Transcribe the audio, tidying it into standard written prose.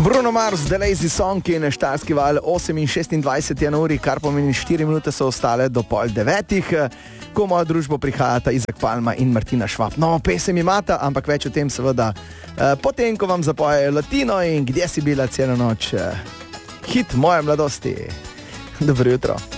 Bruno Mars, The Lazy Song in Štajerski val 8:26 je na uri, kar pomeni 4 minute so ostale do 8:30, ko v mojo družbo prihajata Izak Palma in Martina Švab. No, pesem imata, ampak več o tem seveda potem, ko vam zapojejo Latino in Kdje si bila celo noč, hit moje mladosti. Dobro jutro.